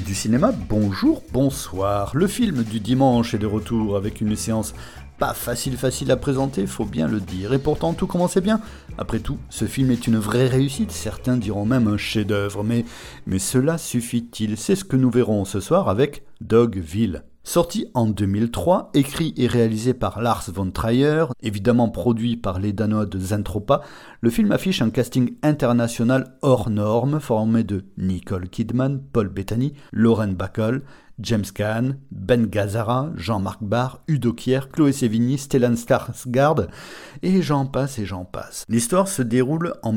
du cinéma, bonjour, bonsoir. Le film du dimanche est de retour avec une séance pas facile à présenter, faut bien le dire. Et pourtant, tout commençait bien. Après tout, ce film est une vraie réussite, certains diront même un chef-d'œuvre. Mais cela suffit-il? C'est ce que nous verrons ce soir avec Dogville. Sorti en 2003, écrit et réalisé par Lars von Trier, évidemment produit par les Danois de Zentropa, le film affiche un casting international hors norme formé de Nicole Kidman, Paul Bettany, Lauren Bacall, James Caan, Ben Gazzara, Jean-Marc Barr, Udo Kier, Chloé Sevigny, Stellan Skarsgård, et j'en passe. L'histoire se déroule en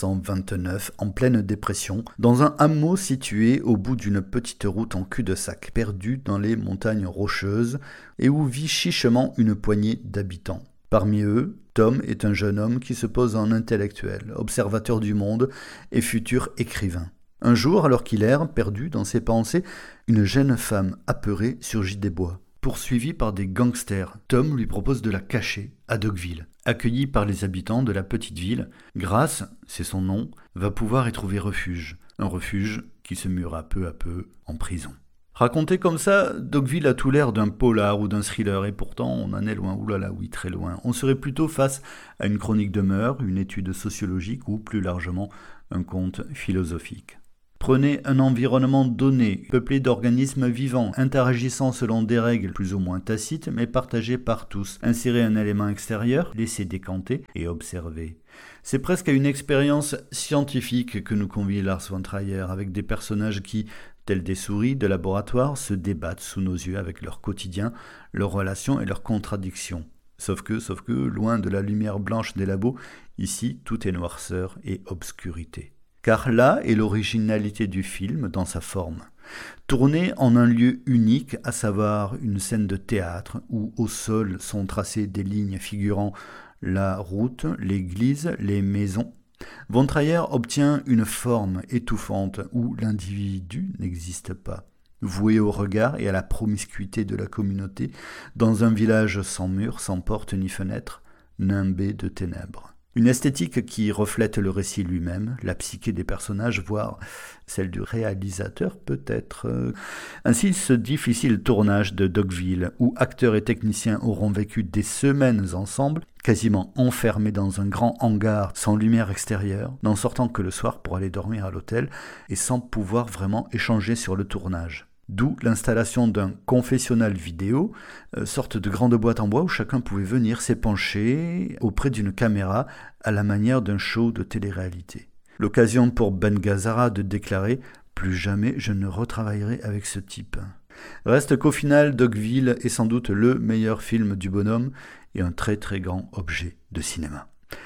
1929, en pleine dépression, dans un hameau situé au bout d'une petite route en cul-de-sac, perdue dans les montagnes rocheuses, et où vit chichement une poignée d'habitants. Parmi eux, Tom est un jeune homme qui se pose en intellectuel, observateur du monde et futur écrivain. Un jour, alors qu'il erre, perdu dans ses pensées, une jeune femme apeurée surgit des bois. Poursuivie par des gangsters, Tom lui propose de la cacher à Dogville. Accueilli par les habitants de la petite ville, Grace, c'est son nom, va pouvoir y trouver refuge. Un refuge qui se murera peu à peu en prison. Raconté comme ça, Dogville a tout l'air d'un polar ou d'un thriller, et pourtant on en est loin, oulala oui, très loin. On serait plutôt face à une chronique de mœurs, une étude sociologique ou plus largement un conte philosophique. Prenez un environnement donné, peuplé d'organismes vivants, interagissant selon des règles plus ou moins tacites, mais partagées par tous. Insérez un élément extérieur, laissez décanter et observez. C'est presque à une expérience scientifique que nous convie Lars von Trier, avec des personnages qui, tels des souris de laboratoire, se débattent sous nos yeux avec leur quotidien, leurs relations et leurs contradictions. Sauf que, loin de la lumière blanche des labos, ici tout est noirceur et obscurité. Car là est l'originalité du film dans sa forme. Tourné en un lieu unique, à savoir une scène de théâtre, où au sol sont tracées des lignes figurant la route, l'église, les maisons, von Trier obtient une forme étouffante où l'individu n'existe pas. Voué au regard et à la promiscuité de la communauté, dans un village sans murs, sans porte ni fenêtre, nimbé de ténèbres. Une esthétique qui reflète le récit lui-même, la psyché des personnages, voire celle du réalisateur peut-être. Ainsi, ce difficile tournage de Dogville, où acteurs et techniciens auront vécu des semaines ensemble, quasiment enfermés dans un grand hangar sans lumière extérieure, n'en sortant que le soir pour aller dormir à l'hôtel, et sans pouvoir vraiment échanger sur le tournage. D'où l'installation d'un confessionnal vidéo, sorte de grande boîte en bois où chacun pouvait venir s'épancher auprès d'une caméra à la manière d'un show de télé-réalité. L'occasion pour Ben Gazzara de déclarer « Plus jamais je ne retravaillerai avec ce type ». Reste qu'au final, Dogville est sans doute le meilleur film du bonhomme et un très très grand objet de cinéma.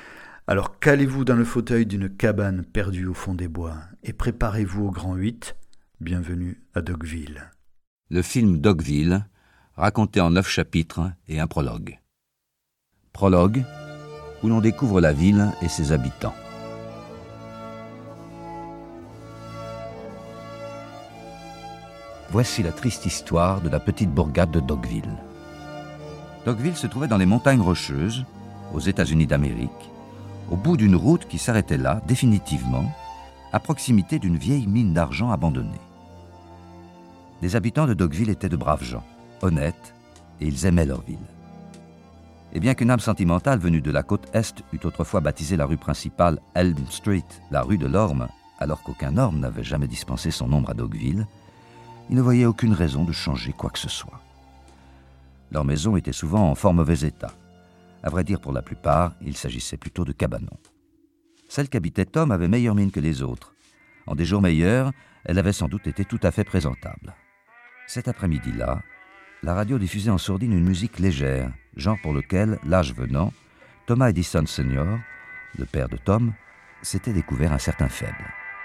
Alors calez-vous dans le fauteuil d'une cabane perdue au fond des bois et préparez-vous au grand 8. Bienvenue à Dogville. Le film Dogville, raconté en 9 chapitres et un prologue. Prologue, où l'on découvre la ville et ses habitants. Voici la triste histoire de la petite bourgade de Dogville. Dogville se trouvait dans les montagnes rocheuses, aux États-Unis d'Amérique, au bout d'une route qui s'arrêtait là, définitivement, à proximité d'une vieille mine d'argent abandonnée. Les habitants de Dogville étaient de braves gens, honnêtes, et ils aimaient leur ville. Et bien qu'une âme sentimentale venue de la côte Est eût autrefois baptisé la rue principale Elm Street, la rue de l'Orme, alors qu'aucun orme n'avait jamais dispensé son ombre à Dogville, ils ne voyaient aucune raison de changer quoi que ce soit. Leurs maisons étaient souvent en fort mauvais état. À vrai dire, pour la plupart, il s'agissait plutôt de cabanons. Celle qu'habitait Tom avait meilleure mine que les autres. En des jours meilleurs, elle avait sans doute été tout à fait présentable. Cet après-midi-là, la radio diffusait en sourdine une musique légère, genre pour lequel, l'âge venant, Thomas Edison Sr., le père de Tom, s'était découvert un certain faible.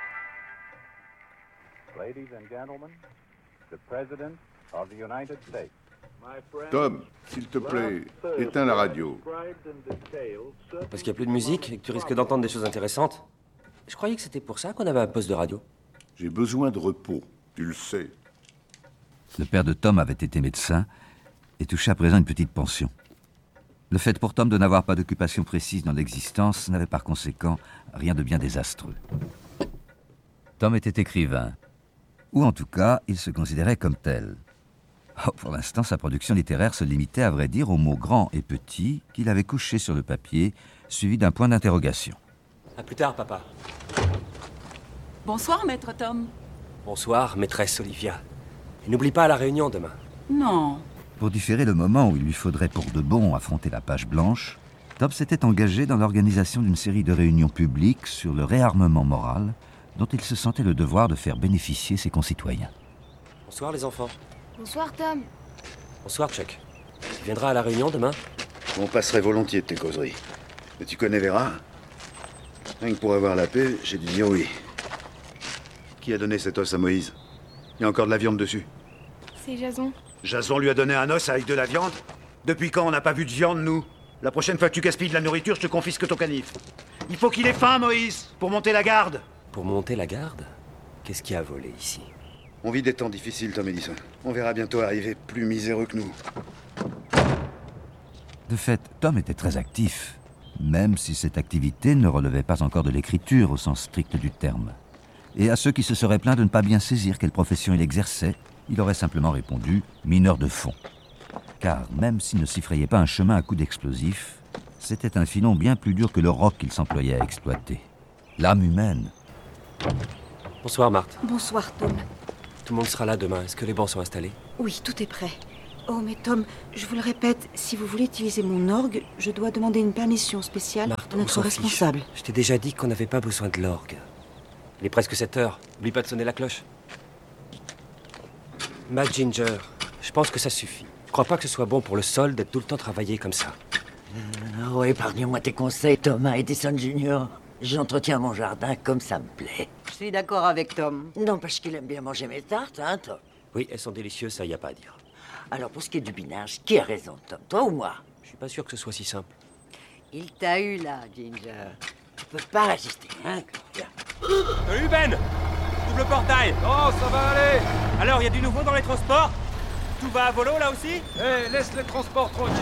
Ladies and gentlemen, the President of the United States. Tom, s'il te plaît, éteins la radio. Parce qu'il n'y a plus de musique et que tu risques d'entendre des choses intéressantes. Je croyais que c'était pour ça qu'on avait un poste de radio. J'ai besoin de repos, tu le sais. Le père de Tom avait été médecin et touchait à présent une petite pension. Le fait pour Tom de n'avoir pas d'occupation précise dans l'existence n'avait par conséquent rien de bien désastreux. Tom était écrivain. Ou en tout cas, il se considérait comme tel. Oh, pour l'instant, sa production littéraire se limitait, à vrai dire, aux mots grands et petits qu'il avait couchés sur le papier, suivi d'un point d'interrogation. À plus tard, papa. Bonsoir, maître Tom. Bonsoir, maîtresse Olivia. Et n'oublie pas la réunion demain. Non. Pour différer le moment où il lui faudrait pour de bon affronter la page blanche, Tom s'était engagé dans l'organisation d'une série de réunions publiques sur le réarmement moral dont il se sentait le devoir de faire bénéficier ses concitoyens. Bonsoir, les enfants. Bonsoir, Tom. Bonsoir, Chuck. Tu viendras à la réunion demain? On passerait volontiers de tes causeries. Mais tu connais Vera? Rien que pour avoir la paix, j'ai dû dire oui. Qui a donné cet os à Moïse? Il y a encore de la viande dessus. C'est Jason. Jason lui a donné un os avec de la viande? Depuis quand on n'a pas vu de viande, nous? La prochaine fois que tu gaspilles de la nourriture, je te confisque ton canif. Il faut qu'il ait faim, Moïse, pour monter la garde. Pour monter la garde? Qu'est-ce qui a volé ici? On vit des temps difficiles, Tom Edison. On verra bientôt arriver plus miséreux que nous. De fait, Tom était très actif, même si cette activité ne relevait pas encore de l'écriture au sens strict du terme. Et à ceux qui se seraient plaints de ne pas bien saisir quelle profession il exerçait, il aurait simplement répondu « mineur de fond ». Car même s'il ne s'y frayait pas un chemin à coups d'explosifs, c'était un filon bien plus dur que le roc qu'il s'employait à exploiter. L'âme humaine. Bonsoir, Marthe. Bonsoir, Tom. Tout le monde sera là demain. Est-ce que les bancs sont installés? Oui, tout est prêt. Oh, mais Tom, je vous le répète, si vous voulez utiliser mon orgue, je dois demander une permission spéciale Marthe, à on notre s'en responsable. fiche. Je t'ai déjà dit qu'on n'avait pas besoin de l'orgue. Il est presque 7 heures. N'oublie pas de sonner la cloche. Matt Ginger, je pense que ça suffit. Je crois pas que ce soit bon pour le sol d'être tout le temps travaillé comme ça. Oh, épargne-moi tes conseils, Thomas Edison Jr. J'entretiens mon jardin comme ça me plaît. Je suis d'accord avec Tom. Non, parce qu'il aime bien manger mes tartes, hein, Tom? Oui, elles sont délicieuses, ça y a pas à dire. Alors, pour ce qui est du binage, qui a raison, Tom? Toi ou moi? Je suis pas sûr que ce soit si simple. Il t'a eu là, Ginger. Tu peux pas résister, hein? Salut Ben! Ouvre le portail! Oh, ça va aller! Alors, il y a du nouveau dans les transports? Tout va à volo là aussi? Laisse les transports tranquilles.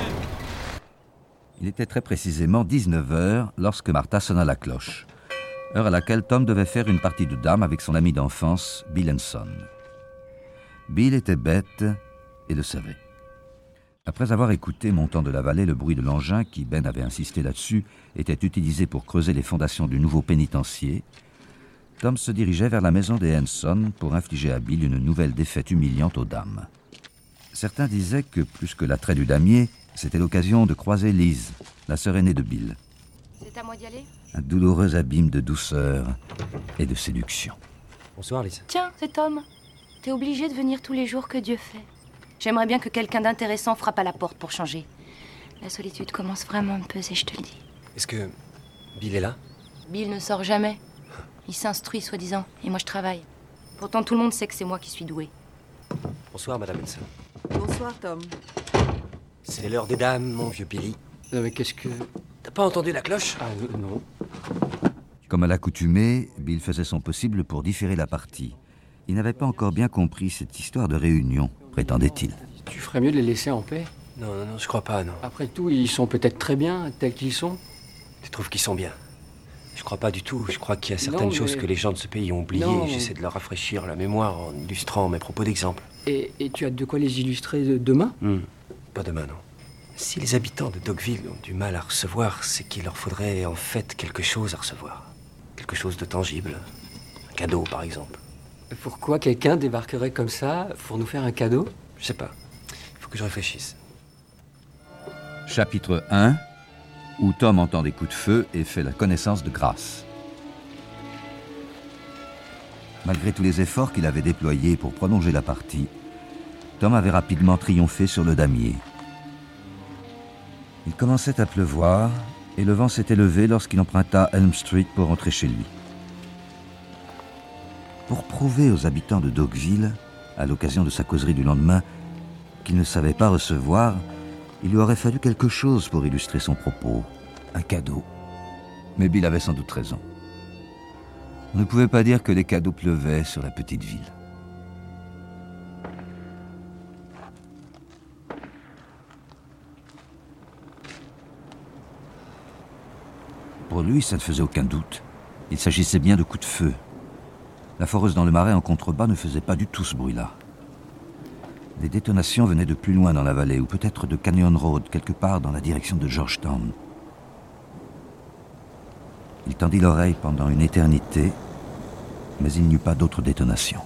Il était très précisément 19h lorsque Martha sonna la cloche, heure à laquelle Tom devait faire une partie de dames avec son ami d'enfance, Bill Henson. Bill était bête et le savait. Après avoir écouté montant de la vallée le bruit de l'engin qui, Ben avait insisté là-dessus, était utilisé pour creuser les fondations du nouveau pénitencier, Tom se dirigeait vers la maison des Henson pour infliger à Bill une nouvelle défaite humiliante aux dames. Certains disaient que, plus que l'attrait du damier, c'était l'occasion de croiser Liz, la sœur aînée de Bill. C'est à moi d'y aller? Un douloureux abîme de douceur et de séduction. Bonsoir, Liz. Tiens, c'est Tom. T'es obligé de venir tous les jours que Dieu fait. J'aimerais bien que quelqu'un d'intéressant frappe à la porte pour changer. La solitude commence vraiment à me peser, je te le dis. Est-ce que Bill est là? Bill ne sort jamais. Il s'instruit, soi-disant, et moi je travaille. Pourtant, tout le monde sait que c'est moi qui suis douée. Bonsoir, Madame Henson. Bonsoir, Tom. C'est l'heure des dames, mon vieux Billy. Mais qu'est-ce que... T'as pas entendu la cloche? Ah, non. Comme à l'accoutumée, Bill faisait son possible pour différer la partie. Il n'avait pas encore bien compris cette histoire de réunion, prétendait-il. Tu ferais mieux de les laisser en paix. Non, je crois pas, non. Après tout, ils sont peut-être très bien, tels qu'ils sont. Tu trouves qu'ils sont bien? Je crois pas du tout. Je crois qu'il y a certaines choses que les gens de ce pays ont oubliées. Non. J'essaie de leur rafraîchir la mémoire en illustrant mes propos d'exemple. Et tu as de quoi les illustrer demain? Pas demain, non. Si les habitants de Dogville ont du mal à recevoir, c'est qu'il leur faudrait en fait quelque chose à recevoir. Quelque chose de tangible. Un cadeau, par exemple. Pourquoi quelqu'un débarquerait comme ça pour nous faire un cadeau? Je sais pas. Il faut que je réfléchisse. Chapitre 1, où Tom entend des coups de feu et fait la connaissance de Grace. Malgré tous les efforts qu'il avait déployés pour prolonger la partie, Tom avait rapidement triomphé sur le damier. Il commençait à pleuvoir et le vent s'était levé lorsqu'il emprunta Elm Street pour rentrer chez lui. Pour prouver aux habitants de Dogville, à l'occasion de sa causerie du lendemain, qu'il ne savait pas recevoir, il lui aurait fallu quelque chose pour illustrer son propos, un cadeau. Mais Bill avait sans doute raison. On ne pouvait pas dire que les cadeaux pleuvaient sur la petite ville. Pour lui, ça ne faisait aucun doute. Il s'agissait bien de coups de feu. La foreuse dans le marais en contrebas ne faisait pas du tout ce bruit-là. Les détonations venaient de plus loin dans la vallée, ou peut-être de Canyon Road, quelque part dans la direction de Georgetown. Il tendit l'oreille pendant une éternité, mais il n'y eut pas d'autre détonation.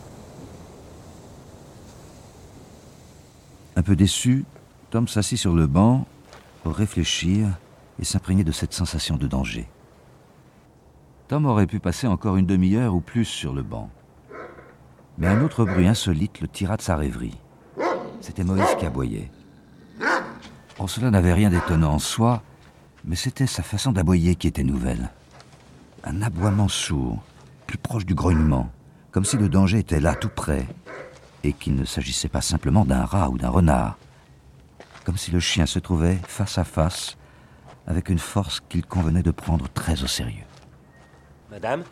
Un peu déçu, Tom s'assit sur le banc pour réfléchir et s'imprégner de cette sensation de danger. Tom aurait pu passer encore une demi-heure ou plus sur le banc. Mais un autre bruit insolite le tira de sa rêverie. C'était Moïse qui aboyait. Oh, cela n'avait rien d'étonnant en soi, mais c'était sa façon d'aboyer qui était nouvelle. Un aboiement sourd, plus proche du grognement, comme si le danger était là, tout près, et qu'il ne s'agissait pas simplement d'un rat ou d'un renard. Comme si le chien se trouvait face à face avec une force qu'il convenait de prendre très au sérieux. Madame?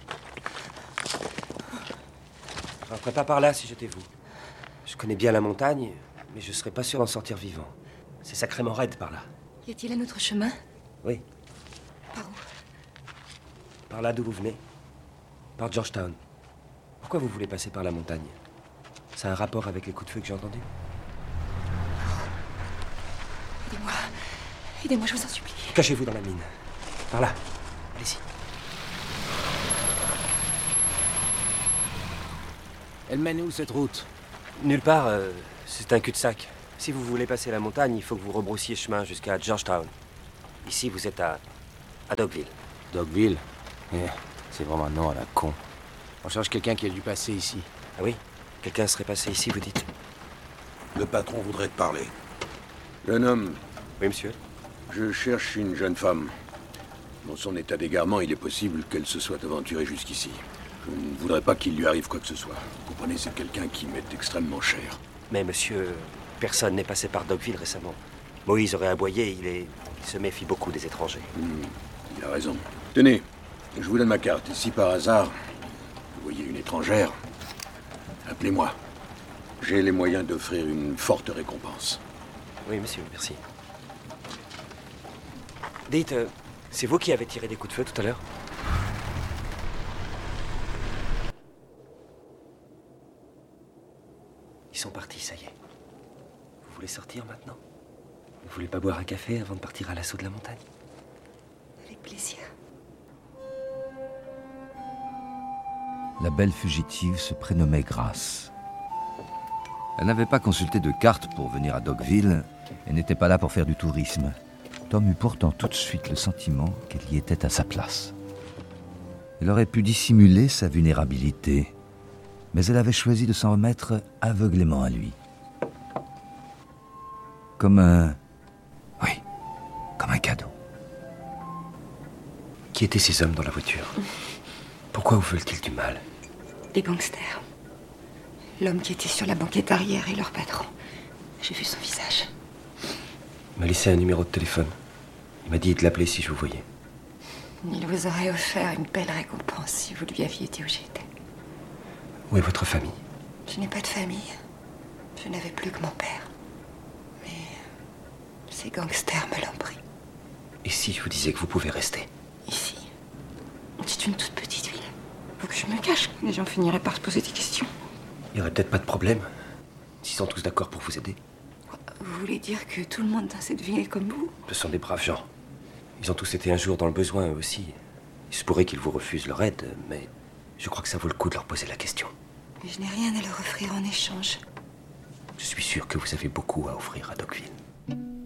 Je rentrerai pas par là si j'étais vous. Je connais bien la montagne, mais je serais pas sûr d'en sortir vivant. C'est sacrément raide par là. Y a-t-il un autre chemin? Oui. Par où? Par là d'où vous venez. Par Georgetown. Pourquoi vous voulez passer par la montagne? Ça a un rapport avec les coups de feu que j'ai entendus? Aidez-moi. Aidez-moi, je vous en supplie. Cachez-vous dans la mine. Par là. Allez-y. Elle mène où, cette route? Nulle part, c'est un cul-de-sac. Si vous voulez passer la montagne, il faut que vous rebroussiez chemin jusqu'à Georgetown. Ici, vous êtes à Dogville. Dogville? C'est vraiment un nom à la con. On cherche quelqu'un qui a dû passer ici. Ah oui? Quelqu'un serait passé ici, vous dites? Le patron voudrait te parler. Jeune homme. Oui, monsieur? Je cherche une jeune femme. Dans son état d'égarement, il est possible qu'elle se soit aventurée jusqu'ici. Je ne voudrais pas qu'il lui arrive quoi que ce soit. Vous comprenez, c'est quelqu'un qui m'est extrêmement cher. Mais monsieur, personne n'est passé par Dogville récemment. Moïse aurait aboyé, il se méfie beaucoup des étrangers. Il a raison. Tenez, je vous donne ma carte. Et si par hasard, vous voyez une étrangère, appelez-moi. J'ai les moyens d'offrir une forte récompense. Oui, monsieur, merci. Dites, c'est vous qui avez tiré des coups de feu tout à l'heure? Ils sont partis, ça y est. Vous voulez sortir maintenant? Vous voulez pas boire un café avant de partir à l'assaut de la montagne? Avec plaisir. La belle fugitive se prénommait Grace. Elle n'avait pas consulté de carte pour venir à Dogville et n'était pas là pour faire du tourisme. Tom eut pourtant tout de suite le sentiment qu'elle y était à sa place. Elle aurait pu dissimuler sa vulnérabilité, mais elle avait choisi de s'en remettre aveuglément à lui. Comme un cadeau. Qui étaient ces hommes dans la voiture? Pourquoi vous veulent-ils du mal? Des gangsters. L'homme qui était sur la banquette arrière et leur patron. J'ai vu son visage. Il m'a laissé un numéro de téléphone. Il m'a dit de l'appeler si je vous voyais. Il vous aurait offert une belle récompense si vous lui aviez dit où j'étais. Où est votre famille? Je n'ai pas de famille. Je n'avais plus que mon père. Mais ces gangsters me l'ont pris. Et si je vous disais que vous pouvez rester? Ici, c'est une toute petite ville. Faut que je me cache. Les gens finiraient par se poser des questions. Il n'y aurait peut-être pas de problème. S'ils sont tous d'accord pour vous aider. Vous voulez dire que tout le monde dans cette ville est comme vous? Ce sont des braves gens. Ils ont tous été un jour dans le besoin, eux aussi. Il se pourrait qu'ils vous refusent leur aide, mais je crois que ça vaut le coup de leur poser la question. Mais je n'ai rien à leur offrir en échange. Je suis sûr que vous avez beaucoup à offrir à Dogville.